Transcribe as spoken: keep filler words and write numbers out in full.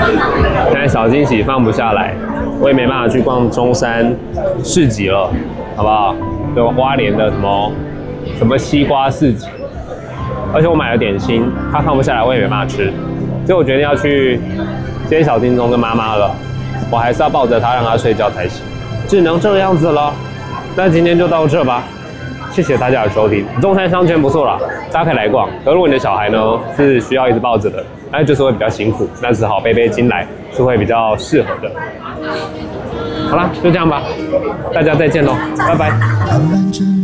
现在小惊喜放不下来，我也没办法去逛中山市集了，好不好？有花莲的什么什么西瓜市集，而且我买了点心，它放不下来，我也没办法吃，所以我决定要去接小金钟跟妈妈了。我还是要抱着它让它睡觉才行，只能这个样子了。那今天就到这吧。谢谢大家的收听，中山商圈不错啦，大家可以来逛。可如果你的小孩呢是需要一直抱着的，那就是会比较辛苦，那只好背背巾来是会比较适合的。好啦，就这样吧，大家再见喽，拜拜。